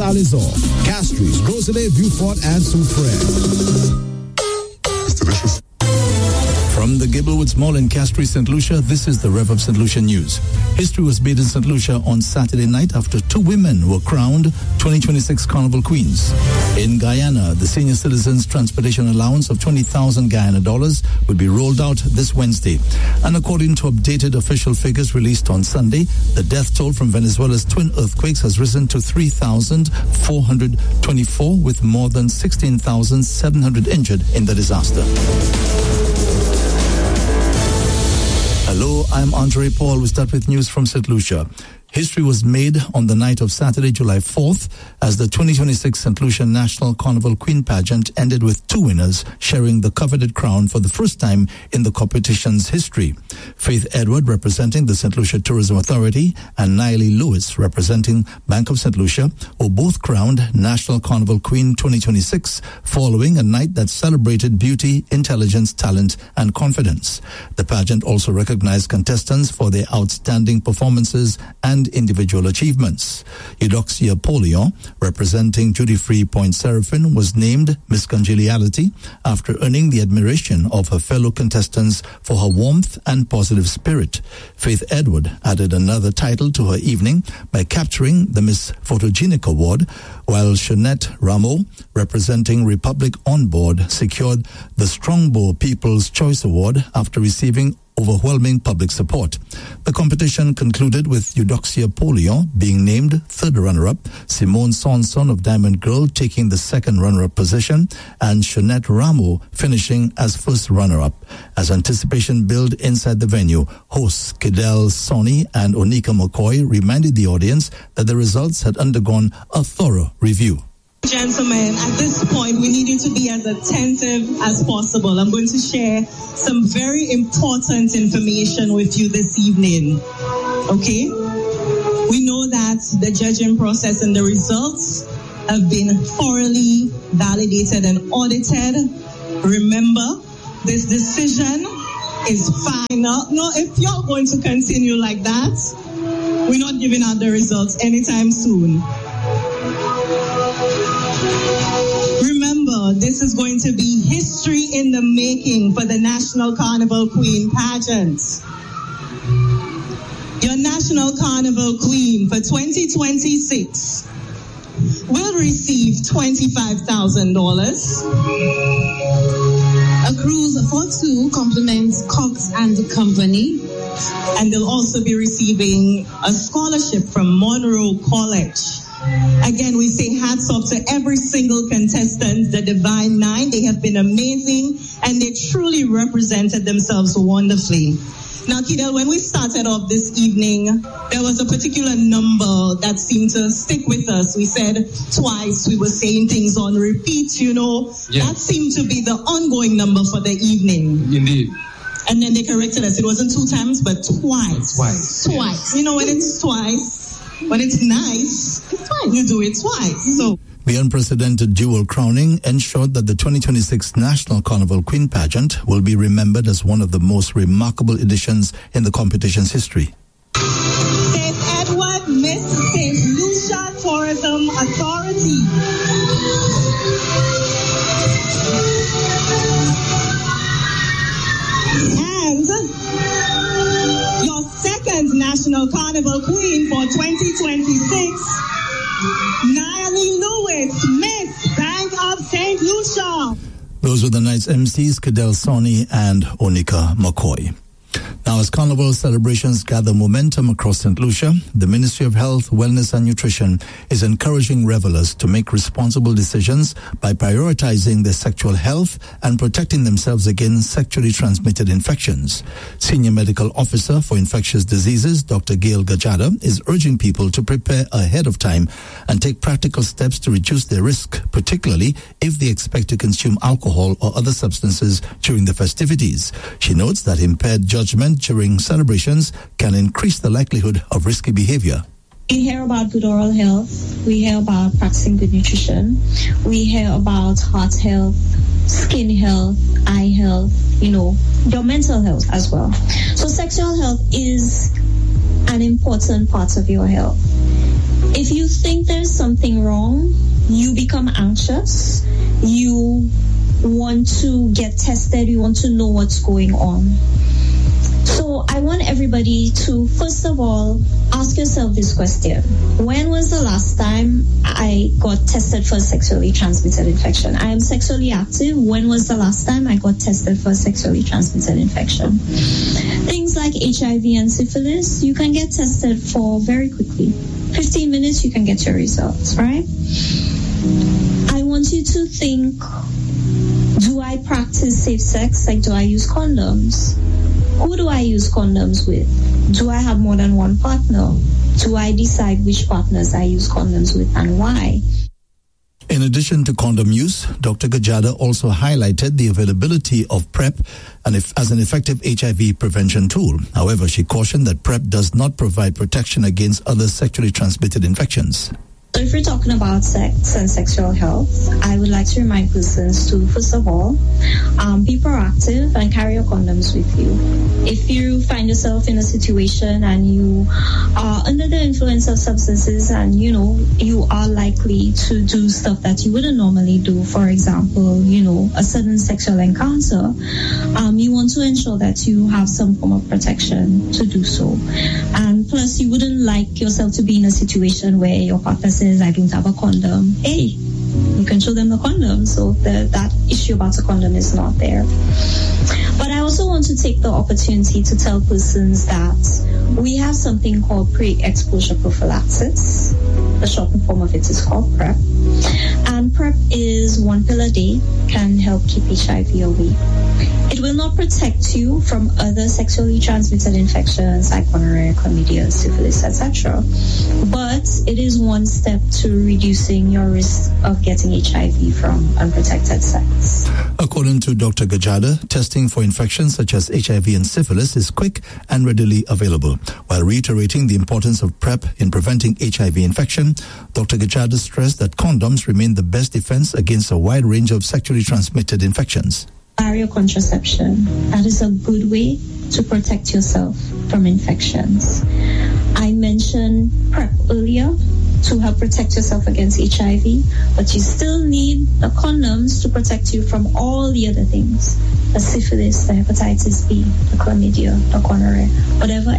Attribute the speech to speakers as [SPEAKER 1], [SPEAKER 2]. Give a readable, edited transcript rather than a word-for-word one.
[SPEAKER 1] Alizor, Castries, Rosalie, Beaufort, and Soufrière.
[SPEAKER 2] It's delicious.
[SPEAKER 3] From the Gibblewoods Mall in Castries, St. Lucia, this is the Rev of St. Lucia News. History was made in St. Lucia on Saturday night after two women were crowned 2026 Carnival Queens. In Guyana, the senior citizens transportation allowance of 20,000 Guyana dollars will be rolled out this Wednesday. And according to updated official figures released on Sunday, the death toll from Venezuela's twin earthquakes has risen to 3,424, with more than 16,700 injured in the disaster. Hello, I'm Andre Paul. We start with news from St. Lucia. History was made on the night of Saturday, July 4th, as the 2026 St. Lucia National Carnival Queen Pageant ended with two winners sharing the coveted crown for the first time in the competition's history. Faith Edward, representing the St. Lucia Tourism Authority, and Niley Lewis, representing Bank of St. Lucia, were both crowned National Carnival Queen 2026, following a night that celebrated beauty, intelligence, talent, and confidence. The pageant also recognized contestants for their outstanding performances and individual achievements. Eudoxia Polion, representing Duty Free Point Seraphim, was named Miss Congeniality after earning the admiration of her fellow contestants for her warmth and positive spirit. Faith Edward added another title to her evening by capturing the Miss Photogenic Award, while Shonette Rameau, representing Republic On Board, secured the Strongbow People's Choice Award after receiving overwhelming public support. The competition concluded with Eudoxia Polion being named third runner-up, Simone Sonson of Diamond Girl taking the second runner-up position, and Shonette Rameau finishing as first runner-up. As anticipation built inside the venue, hosts Kidel Sonny and Onika McCoy reminded the audience that the results had undergone a thorough review.
[SPEAKER 4] Gentlemen, at this point, we need you to be as attentive as possible. I'm going to share some very important information with you this evening. Okay? We know that the judging process and the results have been thoroughly validated and audited. Remember, this decision is final. No, if you're going to continue like that, we're not giving out the results anytime soon. Remember, this is going to be history in the making for the National Carnival Queen pageant. Your National Carnival Queen for 2026 will receive $25,000. A cruise for two compliments Cox and Company. And they'll also be receiving a scholarship from Monroe College. Again, we say hats off to every single contestant, the Divine Nine. They have been amazing, and they truly represented themselves wonderfully. Now, Kidel, when we started off this evening, there was a particular number that seemed to stick with us. We said twice, we were saying things on repeat, you know. Yeah. That seemed to be the ongoing number for the evening.
[SPEAKER 5] Indeed.
[SPEAKER 4] And then they corrected us. It wasn't two times, but twice.
[SPEAKER 5] Twice.
[SPEAKER 4] Yes. You know, when it's twice, when it's nice, you do it twice. So
[SPEAKER 3] the unprecedented dual crowning ensured that the 2026 National Carnival Queen pageant will be remembered as one of the most remarkable editions in the competition's history.
[SPEAKER 4] St. Edward Miss St. Lucia Tourism Authority. And your second National Carnival Queen for 2026, Niley Lewis, Miss Bank of St. Lucia.
[SPEAKER 3] Those were the night's MCs, Kidel Sonny and Onika McCoy. Now, as Carnival celebrations gather momentum across St. Lucia, the Ministry of Health, Wellness and Nutrition is encouraging revelers to make responsible decisions by prioritizing their sexual health and protecting themselves against sexually transmitted infections. Senior Medical Officer for Infectious Diseases, Dr. Gail Gajada, is urging people to prepare ahead of time and take practical steps to reduce their risk, particularly if they expect to consume alcohol or other substances during the festivities. She notes that impaired judgment during celebrations can increase the likelihood of risky behavior.
[SPEAKER 6] We hear about good oral health. We hear about practicing good nutrition. We hear about heart health, skin health, eye health, your mental health as well. So sexual health is an important part of your health. If you think there's something wrong, you become anxious, you want to get tested, you want to know what's going on. So I want everybody to, first of all, ask yourself this question. When was the last time I got tested for a sexually transmitted infection? I am sexually active. When was the last time I got tested for a sexually transmitted infection? Things like HIV and syphilis, you can get tested for very quickly. 15 minutes, you can get your results, right? I want you to think, do I practice safe sex? Like, do I use condoms? Who do I use condoms with? Do I have more than one partner? Do I decide which partners I use condoms with and why?
[SPEAKER 3] In addition to condom use, Dr. Gajada also highlighted the availability of PrEP as an effective HIV prevention tool. However, she cautioned that PrEP does not provide protection against other sexually transmitted infections.
[SPEAKER 6] So if we're talking about sex and sexual health, I would like to remind persons to, first of all, be proactive and carry your condoms with you. If you find yourself in a situation and you are under the influence of substances and, you are likely to do stuff that you wouldn't normally do, for example, a sudden sexual encounter, you want to ensure that you have some form of protection to do so. And plus, you wouldn't like yourself to be in a situation where your partner says, I don't have a condom. Hey, you can show them the condom, so that issue about a condom is not there. But I also want to take the opportunity to tell persons that we have something called pre-exposure prophylaxis. The shortened form of it is called PrEP. And PrEP is 1 pill a day, can help keep HIV away. It will not protect you from other sexually transmitted infections like gonorrhea, chlamydia, syphilis, etc. But it is one step to reducing your risk of getting HIV from unprotected sex.
[SPEAKER 3] According to Dr. Gajada, testing for infections such as HIV and syphilis is quick and readily available. While reiterating the importance of PrEP in preventing HIV infection, Dr. Gajada stressed that condoms remain the best defense against a wide range of sexually transmitted infections.
[SPEAKER 6] Barrier contraception, that is a good way to protect yourself from infections. I mentioned PrEP earlier to help protect yourself against HIV, but you still need the condoms to protect you from all the other things, the syphilis, the hepatitis B, the chlamydia, the gonorrhea, whatever